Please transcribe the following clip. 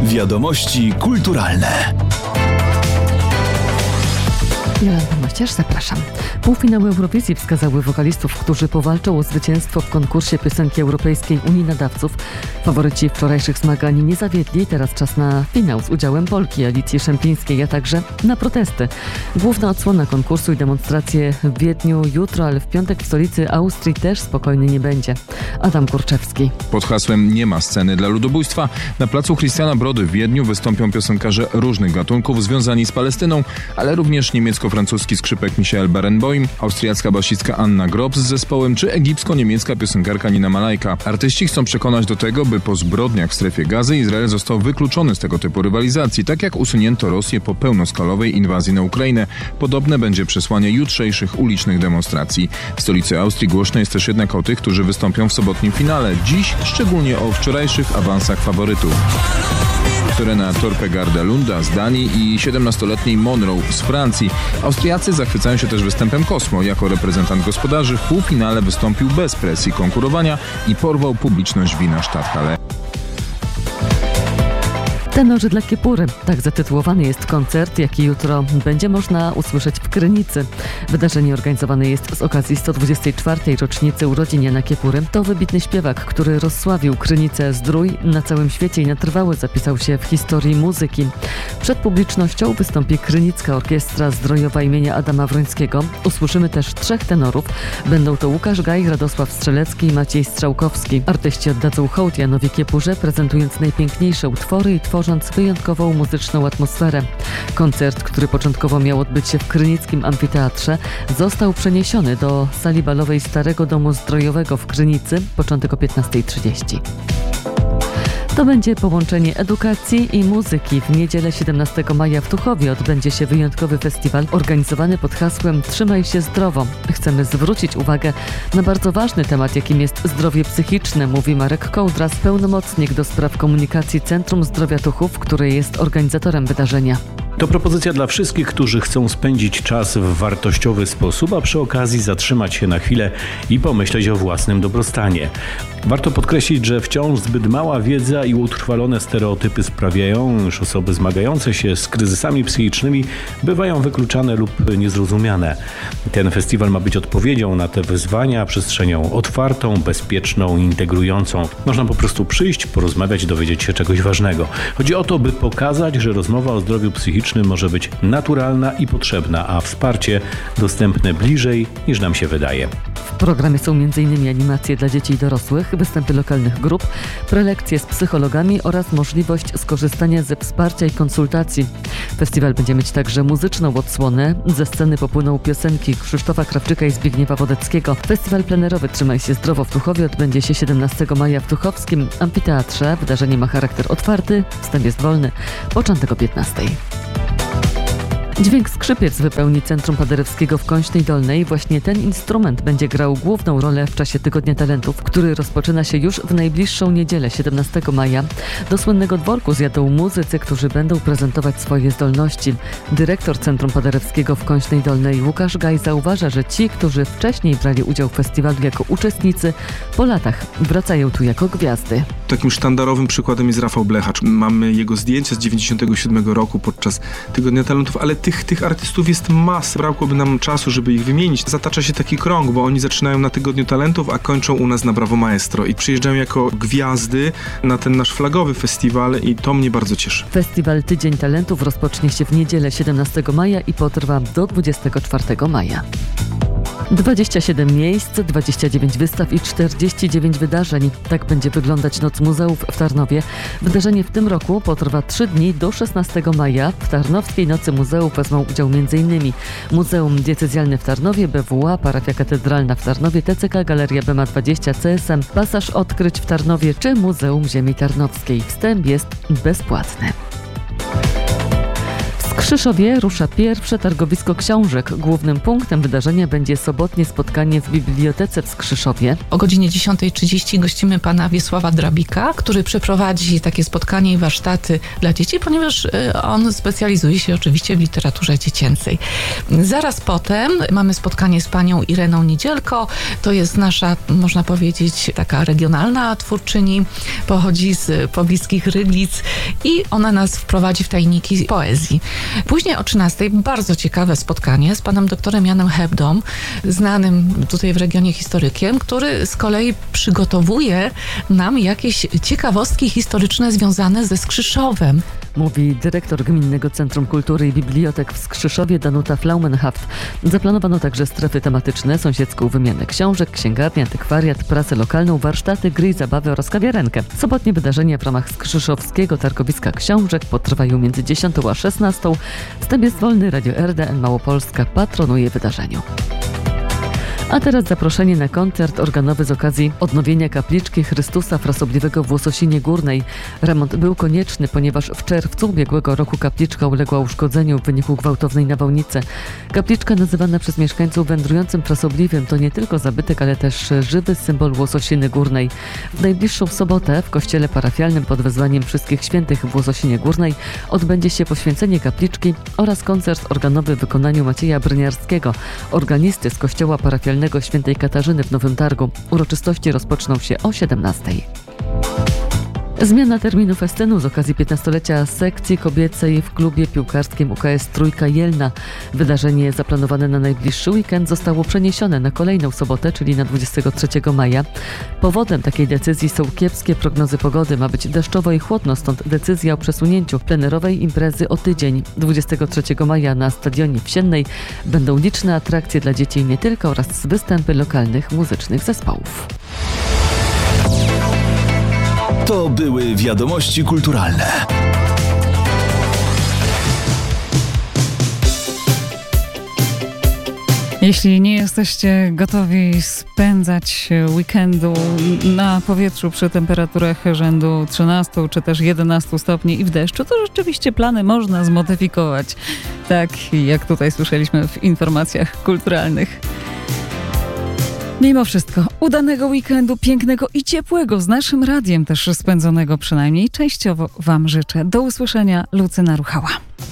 Wiadomości kulturalne. Jolanta Mościarz, zapraszam. Półfinały Eurowizji wskazały wokalistów, którzy powalczą o zwycięstwo w konkursie piosenki europejskiej Unii Nadawców. Faworyci wczorajszych zmagań nie zawiedli, teraz czas na finał z udziałem Polki Alicji Szemplińskiej, a także na protesty. Główna odsłona konkursu i demonstracje w Wiedniu jutro, ale w piątek w stolicy Austrii też spokojny nie będzie. Adam Kurczewski. Pod hasłem "Nie ma sceny dla ludobójstwa" na placu Christiana Brody w Wiedniu wystąpią piosenkarze różnych gatunków związani z Palestyną, ale również niemiecko-francuski skrzypek Michael Barenboim, austriacka basistka Anna Grob z zespołem czy egipsko-niemiecka piosenkarka Nina Malajka. Artyści chcą przekonać do tego, by po zbrodniach w strefie Gazy Izrael został wykluczony z tego typu rywalizacji, tak jak usunięto Rosję po pełnoskalowej inwazji na Ukrainę. Podobne będzie przesłanie jutrzejszych ulicznych demonstracji. W stolicy Austrii głośno jest też jednak o tych, którzy wystąpią w sobotnim finale. Dziś szczególnie o wczorajszych awansach faworytów. Serena Torpegarda-Lunda z Danii i 17-letniej Monroe z Francji. Austriacy zachwycają się też występem Cosmo. Jako reprezentant gospodarzy w półfinale wystąpił bez presji konkurowania i porwał publiczność Wiener Stadthalle. Tenorzy dla Kiepury. Tak zatytułowany jest koncert, jaki jutro będzie można usłyszeć w Krynicy. Wydarzenie organizowane jest z okazji 124. rocznicy urodzin Jana Kiepury. To wybitny śpiewak, który rozsławił Krynicę Zdrój na całym świecie i na trwałe zapisał się w historii muzyki. Przed publicznością wystąpi Krynicka Orkiestra Zdrojowa imienia Adama Wrońskiego. Usłyszymy też 3 tenorów. Będą to Łukasz Gaj, Radosław Strzelecki i Maciej Strzałkowski. Artyści oddadzą hołd Janowi Kiepurze, prezentując najpiękniejsze utwory i tworząc wyjątkową muzyczną atmosferę. Koncert, który początkowo miał odbyć się w Krynickim Amfiteatrze, został przeniesiony do sali balowej Starego Domu Zdrojowego w Krynicy, początek o 15:30. To będzie połączenie edukacji i muzyki. W niedzielę 17 maja w Tuchowie odbędzie się wyjątkowy festiwal organizowany pod hasłem "Trzymaj się zdrowo". Chcemy zwrócić uwagę na bardzo ważny temat, jakim jest zdrowie psychiczne, mówi Marek Kołdras, pełnomocnik do spraw komunikacji Centrum Zdrowia Tuchów, który jest organizatorem wydarzenia. To propozycja dla wszystkich, którzy chcą spędzić czas w wartościowy sposób, a przy okazji zatrzymać się na chwilę i pomyśleć o własnym dobrostanie. Warto podkreślić, że wciąż zbyt mała wiedza i utrwalone stereotypy sprawiają, iż osoby zmagające się z kryzysami psychicznymi bywają wykluczane lub niezrozumiane. Ten festiwal ma być odpowiedzią na te wyzwania, przestrzenią otwartą, bezpieczną, integrującą. Można po prostu przyjść, porozmawiać, dowiedzieć się czegoś ważnego. Chodzi o to, by pokazać, że rozmowa o zdrowiu psychicznym może być naturalna i potrzebna, a wsparcie dostępne bliżej niż nam się wydaje. W programie są m.in. animacje dla dzieci i dorosłych, występy lokalnych grup, prelekcje z psychologami oraz możliwość skorzystania ze wsparcia i konsultacji. Festiwal będzie mieć także muzyczną odsłonę. Ze sceny popłyną piosenki Krzysztofa Krawczyka i Zbigniewa Wodeckiego. Festiwal plenerowy "Trzymaj się zdrowo" w Tuchowie odbędzie się 17 maja w Tuchowskim Amfiteatrze. Wydarzenie ma charakter otwarty, wstęp jest wolny, początek o 15:00. Dźwięk skrzypiec wypełni Centrum Paderewskiego w Kąśnej Dolnej. Właśnie ten instrument będzie grał główną rolę w czasie Tygodnia Talentów, który rozpoczyna się już w najbliższą niedzielę, 17 maja. Do słynnego dworku zjadą muzycy, którzy będą prezentować swoje zdolności. Dyrektor Centrum Paderewskiego w Kąśnej Dolnej Łukasz Gaj zauważa, że ci, którzy wcześniej brali udział w festiwalu jako uczestnicy, po latach wracają tu jako gwiazdy. Takim sztandarowym przykładem jest Rafał Blechacz. Mamy jego zdjęcia z 97 roku podczas Tygodnia Talentów, ale tych artystów jest masa. Brakłoby nam czasu, żeby ich wymienić. Zatacza się taki krąg, bo oni zaczynają na Tygodniu Talentów, a kończą u nas na Brawo Maestro i przyjeżdżają jako gwiazdy na ten nasz flagowy festiwal i to mnie bardzo cieszy. Festiwal Tydzień Talentów rozpocznie się w niedzielę 17 maja i potrwa do 24 maja. 27 miejsc, 29 wystaw i 49 wydarzeń. Tak będzie wyglądać Noc Muzeów w Tarnowie. Wydarzenie w tym roku potrwa 3 dni do 16 maja. W Tarnowskiej Nocy Muzeów wezmą udział m.in. Muzeum Diecezjalne w Tarnowie, BWA, Parafia Katedralna w Tarnowie, TCK, Galeria BEMA 20, CSM, Pasaż Odkryć w Tarnowie czy Muzeum Ziemi Tarnowskiej. Wstęp jest bezpłatny. Krzyszowie rusza pierwsze targowisko książek. Głównym punktem wydarzenia będzie sobotnie spotkanie w Bibliotece w Skrzyszowie. O godzinie 10:30 gościmy pana Wiesława Drabika, który przeprowadzi takie spotkanie i warsztaty dla dzieci, ponieważ on specjalizuje się oczywiście w literaturze dziecięcej. Zaraz potem mamy spotkanie z panią Ireną Niedzielko. To jest nasza, można powiedzieć, taka regionalna twórczyni. Pochodzi z pobliskich Ryglic i ona nas wprowadzi w tajniki poezji. Później o 13:00 bardzo ciekawe spotkanie z panem doktorem Janem Hebdą, znanym tutaj w regionie historykiem, który z kolei przygotowuje nam jakieś ciekawostki historyczne związane ze Skrzyszowem. Mówi dyrektor Gminnego Centrum Kultury i Bibliotek w Skrzyszowie Danuta Flaumenhaft. Zaplanowano także strefy tematyczne, sąsiedzką wymianę książek, księgarnię, antykwariat, prasę lokalną, warsztaty, gry i zabawy oraz kawiarenkę. Sobotnie wydarzenia w ramach Skrzyszowskiego Targowiska Książek potrwają między 10 a 16. Wstęp jest wolny, Radio RDN Małopolska patronuje wydarzeniu. A teraz zaproszenie na koncert organowy z okazji odnowienia kapliczki Chrystusa Frasobliwego w Łososinie Górnej. Remont był konieczny, ponieważ w czerwcu ubiegłego roku kapliczka uległa uszkodzeniu w wyniku gwałtownej nawałnicy. Kapliczka nazywana przez mieszkańców wędrującym Frasobliwym to nie tylko zabytek, ale też żywy symbol Łososiny Górnej. W najbliższą sobotę w kościele parafialnym pod wezwaniem Wszystkich Świętych w Łososinie Górnej odbędzie się poświęcenie kapliczki oraz koncert organowy w wykonaniu Macieja Bryniarskiego, organisty z kościoła parafialnego Świętej Katarzyny w Nowym Targu. Uroczystości rozpoczną się o 17:00. Zmiana terminu festynu z okazji 15-lecia sekcji kobiecej w klubie piłkarskim UKS Trójka Jelna. Wydarzenie zaplanowane na najbliższy weekend zostało przeniesione na kolejną sobotę, czyli na 23 maja. Powodem takiej decyzji są kiepskie prognozy pogody. Ma być deszczowo i chłodno, stąd decyzja o przesunięciu plenerowej imprezy o tydzień. 23 maja na Stadionie Wsiennej będą liczne atrakcje dla dzieci nie tylko oraz występy lokalnych muzycznych zespołów. To były wiadomości kulturalne. Jeśli nie jesteście gotowi spędzać weekendu na powietrzu przy temperaturach rzędu 13 czy też 11 stopni i w deszczu, to rzeczywiście plany można zmodyfikować. Tak jak tutaj słyszeliśmy w informacjach kulturalnych. Mimo wszystko, udanego weekendu, pięknego i ciepłego, z naszym radiem też spędzonego przynajmniej częściowo Wam życzę. Do usłyszenia, Lucyna Ruchała.